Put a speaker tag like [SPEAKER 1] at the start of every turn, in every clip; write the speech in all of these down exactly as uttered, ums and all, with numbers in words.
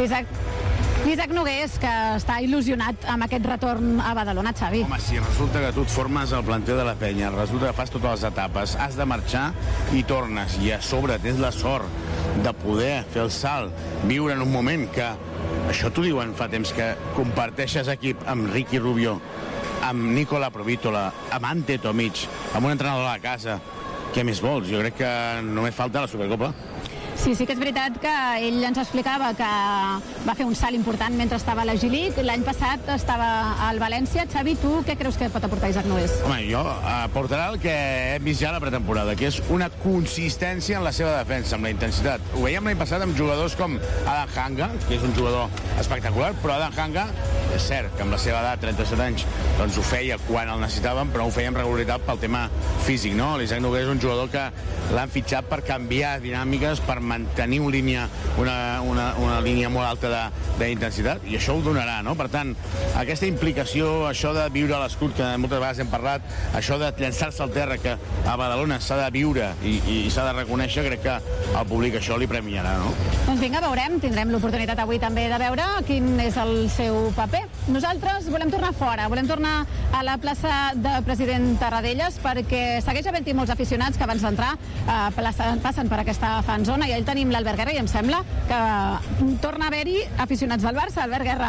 [SPEAKER 1] Isaac, Isaac Nogués, que està il·lusionat amb aquest retorn a Badalona, Xavi.
[SPEAKER 2] Home, si resulta que tu et formes al planter de la penya, resulta que fas totes les etapes, has de marxar i tornes, i a sobre tens la sort de poder fer el salt, viure en un moment que, això t'ho diuen fa temps, que comparteixes equip amb Ricky Rubio, amb Nicola Provítola, amb Ante Tomic, amb un entrenador a la casa. Què més vols? Jo crec que només falta la Supercopa.
[SPEAKER 1] Sí, sí que és veritat que ell ens explicava que va fer un salt important mentre estava a la G-League. L'any passat estava al València. Xavi, tu què creus que pot aportar Isaac Nogués?
[SPEAKER 2] Home, jo aportarà el que hem vist ja a la pretemporada, que és una consistència en la seva defensa, amb la intensitat. Ho veiem l'any passat amb jugadors com Adam Hanga, que és un jugador espectacular, però Adam Hanga, és cert que amb la seva edat, trenta-set anys, doncs ho feia quan el necessitàvem, però ho feia amb regularitat pel tema físic, no? L'Isaac Nogués és un jugador que l'han fitxat per canviar dinàmiques, per mantenir una línia, una, una, una línia molt alta d'intensitat, i això ho donarà, no? Per tant, aquesta implicació, això de viure a l'escut, que moltes vegades hem parlat, això de llançar-se al terra, que a Badalona s'ha de viure i, i s'ha de reconèixer, crec que al públic això li premiarà, no?
[SPEAKER 1] Doncs vinga, veurem, tindrem l'oportunitat avui també de veure quin és el seu paper. Nosaltres volem tornar fora, volem tornar a la plaça de President Tarradellas, perquè segueix havent-hi molts aficionats que abans d'entrar eh, passen per aquesta fanzona, i allà tenim l'Albert Guerra, i em sembla que torna a haver-hi aficionats del Barça. Albert Guerra.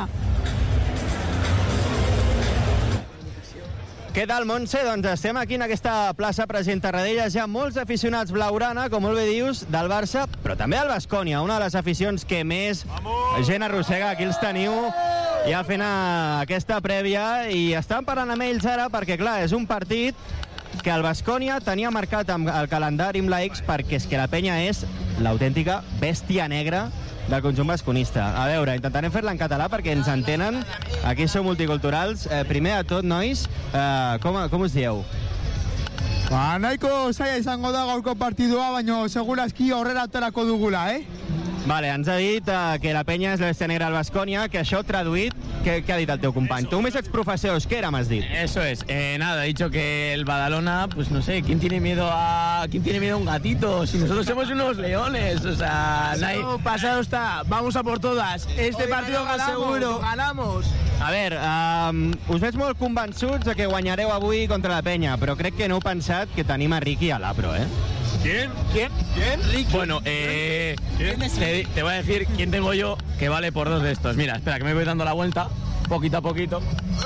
[SPEAKER 3] Què tal, Montse? Doncs estem aquí en aquesta plaça President Tarradellas. Hi ha molts aficionats blaugrana, com molt bé dius, del Barça, però també del Baskonia, una de les aficions que més gent arrossega. Aquí els teniu ja fent aquesta prèvia, i estan parlant amb ells ara perquè, clar, és un partit que el Baskonia tenia marcat amb el calendari amb la X, perquè és que la penya és l'autèntica bèstia negra del conjunt basconista. A veure, intentarem fer-la en català perquè ens entenen. Aquí som multiculturals. Eh, primer de tot, nois, eh, com, com us dieu?
[SPEAKER 4] Ba, nahiko zaila izango da gaurko partidua, baina segurazki aurrera aterako dugula, eh?
[SPEAKER 3] Vale, ens ha dit uh, que la penya és la bèstia negra del Baskonia, que això traduït, què, què ha dit el teu company? Tu més exprofessors, què era, m'has dit?
[SPEAKER 5] Eso es, eh, nada, ha dicho que el Badalona, pues no sé, ¿quién tiene miedo a quién tiene miedo a un gatito? Si nosotros somos unos leones, o sea, nadie...
[SPEAKER 6] No, pasado está, vamos a por todas. Este Hoy partido ganamos, seguro. Ganamos.
[SPEAKER 3] A veure, um, us veig molt convençuts de que guanyareu avui contra la penya, però crec que no heu pensat que tenim a Ricky a l'Apro, eh?
[SPEAKER 5] ¿Quién?
[SPEAKER 6] ¿Quién? ¿Quién?
[SPEAKER 5] Ricky. Bueno, eh, ¿Quién? Te, te voy a decir quién tengo yo que vale por dos de estos. Mira, espera, que me voy dando la vuelta, poquito a poquito.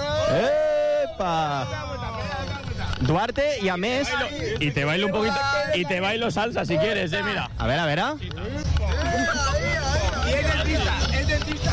[SPEAKER 3] ¡Epa! Duarte, y a més...
[SPEAKER 5] Y te bailo un poquito, y te bailo salsa si quieres, eh, mira.
[SPEAKER 3] A ver, a ver.
[SPEAKER 6] Y es dentista, es dentista.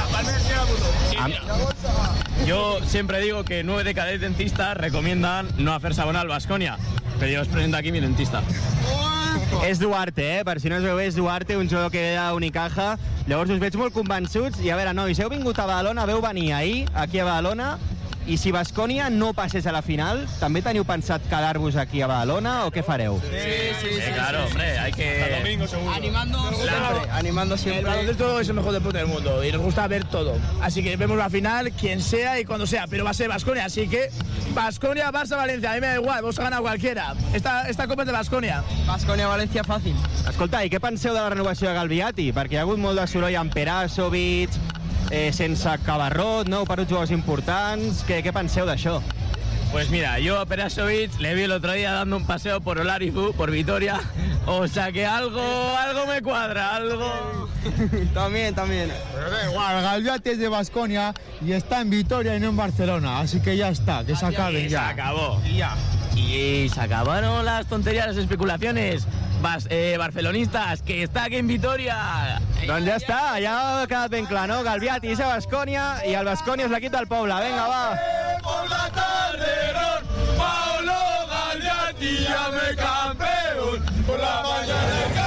[SPEAKER 5] Yo siempre digo que nueve de cada diez dentistas recomiendan no hacer sabonal al Baskonia, pero yo os presento aquí mi dentista.
[SPEAKER 3] És Duarte, eh? Per si no es veu bé, és Duarte, un jugador que ve d'Unicaja. Llavors us veig molt convençuts. I a veure, nois, heu vingut a Badalona, veu venir ahir, aquí a Badalona, i si Baskonia no passés a la final, també teniu pensat quedar-vos aquí a Badalona o què fareu?
[SPEAKER 6] Sí, sí, sí.
[SPEAKER 5] Eh, claro, sí, hombre, hay que...
[SPEAKER 6] Hasta domingo, seguro. Animando siempre,
[SPEAKER 5] claro.
[SPEAKER 6] animando siempre. El baloncesto es el mejor deporte del mundo y nos gusta ver todo. Así que vemos la final, quien sea y cuando sea, pero va a ser Baskonia, así que Baskonia, Barça, Valencia, a mí me da igual, vos a ganar cualquiera. Esta, esta copa es de Baskonia.
[SPEAKER 7] Baskonia, València, fàcil.
[SPEAKER 3] Escolta, i què penseu de la renovació de Galviati? Perquè hi ha hagut molt de soroll amb Perasovic, eh, sense Cabarrot, no? Per uns jugadors importants. Què, què penseu d'això?
[SPEAKER 5] Pues mira, yo a Perasovic le vi el otro día dando un paseo por Olarizu, por Vitoria, o sea que algo, algo me cuadra, algo...
[SPEAKER 7] También, también.
[SPEAKER 4] Pero da igual, Galviati es de Baskonia y está en Vitoria y no en Barcelona, así que ya está, que se acaben ya.
[SPEAKER 5] Se acabó.
[SPEAKER 4] Y ya.
[SPEAKER 5] Y se acabaron las tonterías, las especulaciones. Bas, eh, barcelonistas, que està aquí en Vitoria.
[SPEAKER 3] Doncs ja està, ja ha quedat ben clar, no? Galviati és a Baskonia i el Baskonia és l'equip del poble. Vinga, va.
[SPEAKER 8] Por la tarde, Paulo Galviati, llame campeón. Por la mañana el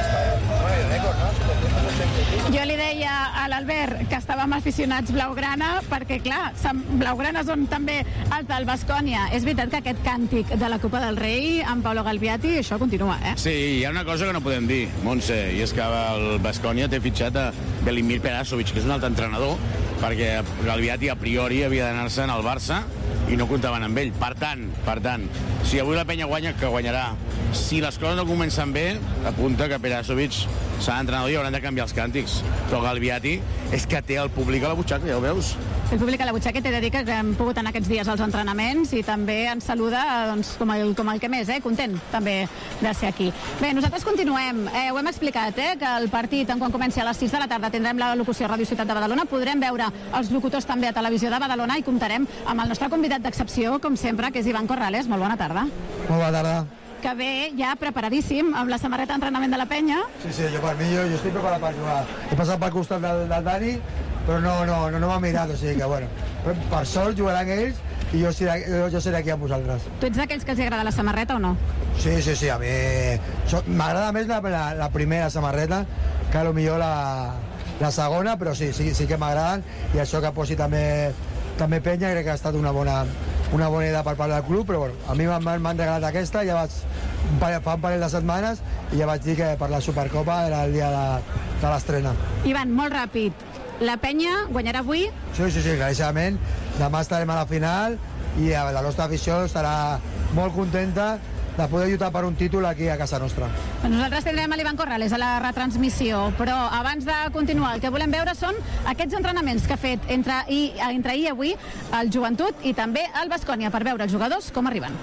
[SPEAKER 1] Jo li deia a l'Albert que estàvem aficionats blaugrana perquè, clar, blaugrana són també els del Baskonia. És veritat que aquest càntic de la Copa del Rei amb Paulo Galviati, això continua, eh?
[SPEAKER 2] Sí, hi ha una cosa que no podem dir, Montse, i és que el Baskonia té fitxat a Velimir Perasovic, que és un altre entrenador, perquè Galviati a priori havia d'anar-se'n al Barça i no comptaven amb ell. Per tant, per tant, si avui la penya guanya, que guanyarà. Si les coses no comencen bé, apunta que Perasovic serà l'entrenador i hauran de canviar els càntics. Però Galviati és que té el públic a la butxaca, ja ho veus?
[SPEAKER 1] El públic a la butxaca t'he de dir que hem pogut anar aquests dies als entrenaments i també ens saluda doncs, com, el, com el que més, eh? Content també de ser aquí. Bé, nosaltres continuem. Eh, ho hem explicat, eh? Que el partit, en quan comenci a les sis de la tarda, tindrem la locució a Ràdio Ciutat de Badalona, podrem veure els locutors també a Televisió de Badalona i comptarem amb el nostre convidat d'excepció, com sempre, que és Ivan Corrales. Molt bona tarda.
[SPEAKER 4] Molt bona tarda.
[SPEAKER 1] Que ve ja preparadíssim amb la samarreta d'entrenament de la penya.
[SPEAKER 4] Sí, sí, jo per mi, jo, jo estic preparat per jugar. He passat pel costat del, del Dani, però no, no, no, no m'ha mirat, o sigui que, bueno, per sort jugaran ells i jo seré, jo, jo seré aquí amb vosaltres.
[SPEAKER 1] Tu ets d'aquells que els agrada la samarreta o no?
[SPEAKER 4] Sí, sí, sí, a mi m'agrada més la, la, la primera samarreta que a lo millor la, la segona, però sí, sí, sí que m'agraden i això que posi també, també penya crec que ha estat una bona, una bona idea per part del club, però bueno, a mi m'han regalat aquesta, ja vaig fa un parell de setmanes i ja vaig dir que per la Supercopa era el dia de, de l'estrena.
[SPEAKER 1] Ivan, molt ràpid, la penya guanyarà avui?
[SPEAKER 4] Sí, sí, sí, claríssimament. Demà estarem a la final i la nostra afició estarà molt contenta de poder lluitar per un títol aquí a casa nostra.
[SPEAKER 1] Nosaltres tindrem a l'Ivan Corrales a la retransmissió, però abans de continuar el que volem veure són aquests entrenaments que ha fet entre, i, entre ahir i avui el Joventut i també el Baskonia per veure els jugadors com arriben.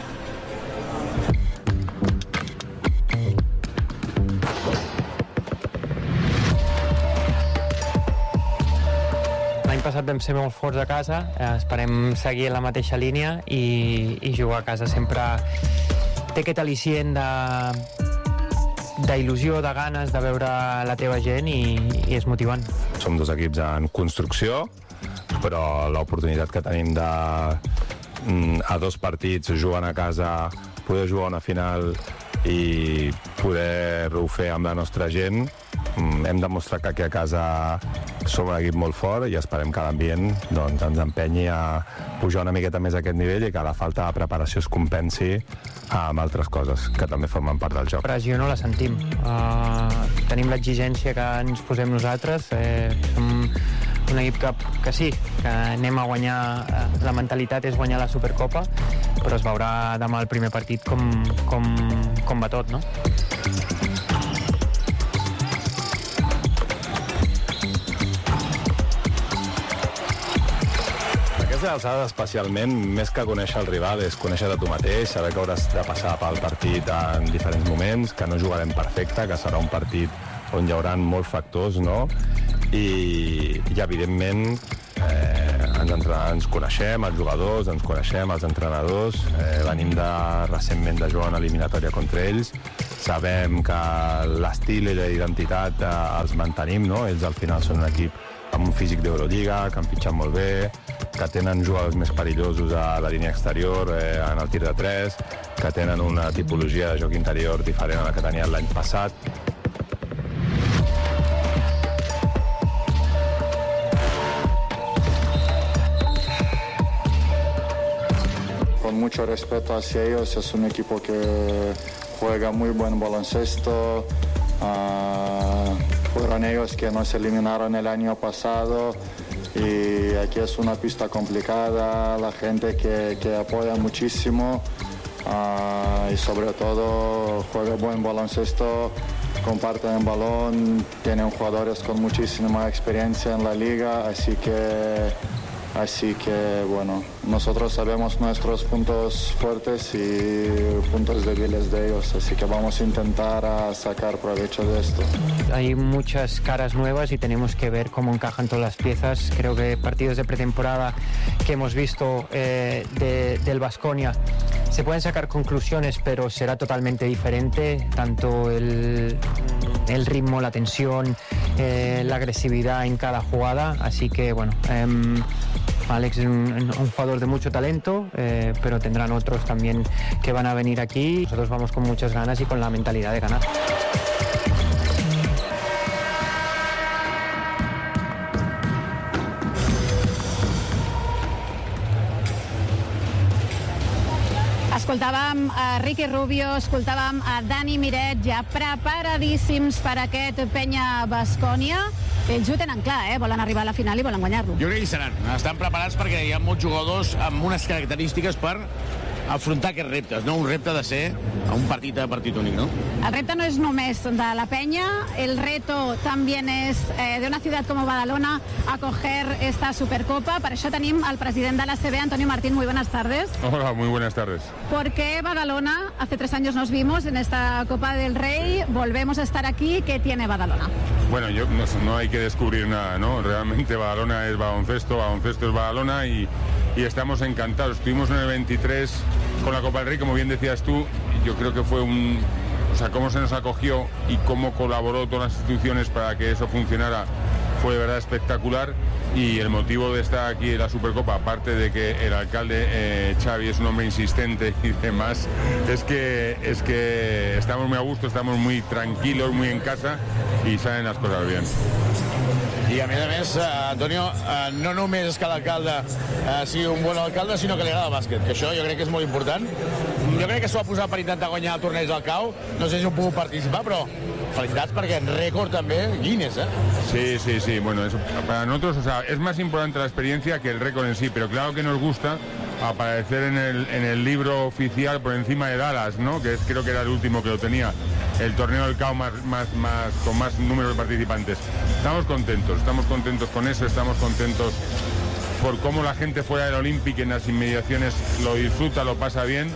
[SPEAKER 9] L'any passat vam ser molt forts a casa, esperem seguir en la mateixa línia i, i jugar a casa sempre té aquest al·licient de d'il·lusió, de ganes de veure la teva gent i, i és motivant.
[SPEAKER 10] Som dos equips en construcció, però l'oportunitat que tenim de a dos partits jugant a casa, poder jugar una final i poder-ho fer amb la nostra gent, hem demostrat que aquí a casa som un equip molt fort i esperem que l'ambient doncs, ens empenyi a pujar una miqueta més a aquest nivell i que la falta de preparació es compensi amb altres coses que també formen part del joc.
[SPEAKER 9] Pressió no la sentim. Uh, tenim l'exigència que ens posem nosaltres. Eh, som un equip que, que sí, que anem a guanyar, la mentalitat és guanyar la Supercopa, però es veurà demà el primer partit com, com, com va tot, no?
[SPEAKER 10] Aquestes alçades especialment, més que conèixer el rival, és conèixer-te tu mateix, saber que hauràs de passar pel partit en diferents moments, que no jugarem perfecte, que serà un partit on hi haurà molts factors, no? I, i evidentment, eh, ens, ens coneixem, els jugadors, ens coneixem, els entrenadors, eh, venim de, recentment de jugar una eliminatòria contra ells, sabem que l'estil i la identitat eh, els mantenim, no? Ells al final són un equip amb un físic d'Eurolliga, que han fitxat molt bé, que tenen jugadors més perillosos a la línia exterior, eh, en el tir de tres, que tenen una tipologia de joc interior diferent a la que tenien l'any passat.
[SPEAKER 11] Con mucho respeto hacia ellos, es un equipo que juega muy buen baloncesto. Uh, fueron ellos que nos eliminaron el año pasado y aquí es una pista complicada, la gente que, que apoya muchísimo uh, y sobre todo juega buen baloncesto, comparten el balón, tienen jugadores con muchísima experiencia en la liga, así que Así que, bueno, nosotros sabemos nuestros puntos fuertes y puntos débiles de ellos, así que vamos a intentar a sacar provecho de esto.
[SPEAKER 9] Hay muchas caras nuevas y tenemos que ver cómo encajan todas las piezas. Creo que partidos de pretemporada que hemos visto eh, de, del Baskonia se pueden sacar conclusiones, pero será totalmente diferente, tanto el, el ritmo, la tensión, eh, la agresividad en cada jugada, así que, bueno... Eh, Alex es un, un jugador de mucho talento, eh, pero tendrán otros también que van a venir aquí. Nosotros vamos con muchas ganas y con la mentalidad de ganar.
[SPEAKER 1] Escoltàvem a Ricky Rubio, escoltàvem a Dani Miret, ja preparadíssims per aquest Penya Baskonia. Ells ho tenen clar, eh? Volen arribar a la final i volen guanyar-lo.
[SPEAKER 2] Jo crec que hi seran. Estan preparats perquè hi ha molts jugadors amb unes característiques per afrontar aquests reptes, no? Un repte de ser un partit de partit únic, ¿no?
[SPEAKER 1] El repte no es només de la Peña, el reto también es eh, de una ciudad como Badalona acoger esta Supercopa. Para eso tenim al president de la A C B, Antonio Martín. Muy buenas tardes.
[SPEAKER 12] Hola, muy buenas tardes.
[SPEAKER 1] ¿Por qué Badalona? Hace tres años nos vimos en esta Copa del Rey, volvemos a estar aquí. ¿Qué tiene Badalona?
[SPEAKER 12] Bueno, yo no, no hay que descubrir nada, ¿no? Realmente Badalona es baloncesto, baloncesto es Badalona y, y estamos encantados. Estuvimos en el veintitrés con la Copa del Rey, como bien decías tú, yo creo que fue un... O sea, cómo se nos acogió y cómo colaboró todas las instituciones para que eso funcionara fue de verdad espectacular. Y el motivo de estar aquí en la Supercopa, aparte de que el alcalde eh, Xavi es un hombre insistente y demás, es que, es que estamos muy a gusto, estamos muy tranquilos, muy en casa y salen las cosas bien.
[SPEAKER 2] I a més a més, eh, Antonio, eh, no només és que l'alcalde eh, sigui un bon alcalde, sinó que li agrada el bàsquet, que això jo crec que és molt important. Jo crec que s'ho va posar per intentar guanyar el torneig del C A U, no sé si ho puc participar, però felicitats perquè en récord també Guinness, ¿eh?
[SPEAKER 12] Sí, sí, sí, bueno, eso, para nosotros, o sea, es más importante la experiencia que el récord en sí, pero claro que nos gusta aparecer en el, en el libro oficial por encima de Dallas, ¿no? Que es, creo que era el último que lo tenía, el torneo del C A U más, más, más, con más número de participantes. Estamos contentos, estamos contentos con eso, estamos contentos por cómo la gente fuera del Olympic en las inmediaciones lo disfruta, lo pasa bien.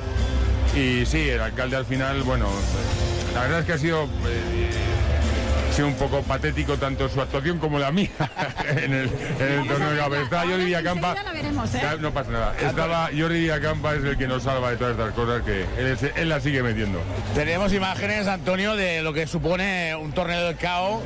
[SPEAKER 12] Y sí, el alcalde al final, bueno, la verdad es que ha sido... Eh, Ha sido un poco patético tanto su actuación como la mía en el, en el torneo de Capa. Estaba Jordi Villacampa. ¿eh? No pasa nada. Estaba Jordi Villacampa, es el que nos salva de todas estas cosas que él, él la sigue metiendo.
[SPEAKER 2] Tenemos imágenes, Antonio, de lo que supone un torneo del C A O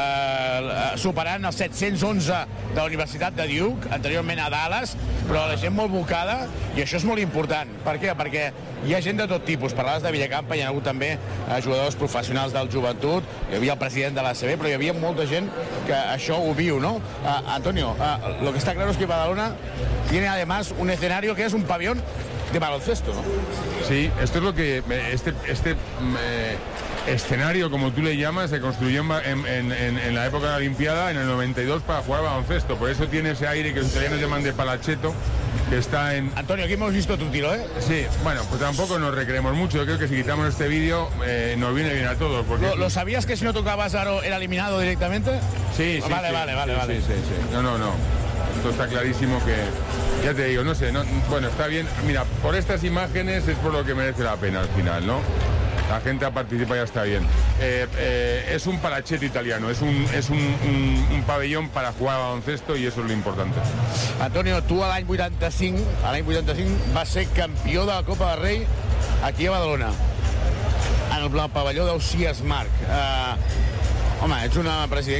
[SPEAKER 2] eh, superant els set-cents onze de la Universitat de Duke, anteriorment a Dallas, però la gent molt bocada, i això és molt important. Per què? Perquè hi ha gent de tot tipus. Parlaves de Villacampa, hi ha hagut també eh, jugadors professionals del joventut, hi havia el president de la A C B, però hi havia molta gent que això ho viu, ¿no? Uh, Antonio, uh, lo que está claro es que Badalona tiene además un escenario que es un pabellón de baloncesto, ¿no?
[SPEAKER 12] Sí, esto es lo que... Este, este eh, escenario, como tú le llamas, se construyó en, en, en, en la época de la Olimpiada, en el noventa y dos, para jugar baloncesto. Por eso tiene ese aire que los italianos llaman de palachetto, que está en...
[SPEAKER 2] Antonio, aquí hemos visto tu tiro, ¿eh?
[SPEAKER 12] Sí, bueno, pues tampoco nos recreemos mucho. Yo creo que si quitamos este vídeo eh, nos viene bien a todos. Porque...
[SPEAKER 2] ¿Lo, ¿Lo sabías que si no tocabas aro era eliminado directamente?
[SPEAKER 12] Sí, sí.
[SPEAKER 2] Vale,
[SPEAKER 12] sí,
[SPEAKER 2] vale, vale,
[SPEAKER 12] sí,
[SPEAKER 2] vale.
[SPEAKER 12] Sí, sí, sí. No, no, no. Esto está clarísimo que... Ya te digo, no sé, no, bueno, está bien. Mira, por estas imágenes es por lo que merece la pena al final, ¿no? La gente a participar ya está bien. Eh, eh, es un palachetto italiano, es, un, es un, un, un pabellón para jugar a baloncesto y eso es lo importante.
[SPEAKER 2] Antonio, tu a l'any vuitanta-cinc, a l'any vuitanta-cinc vas ser campió de la Copa del Rei aquí a Badalona, en el pavelló d'Ausiàs Marc. Uh, home, ets una president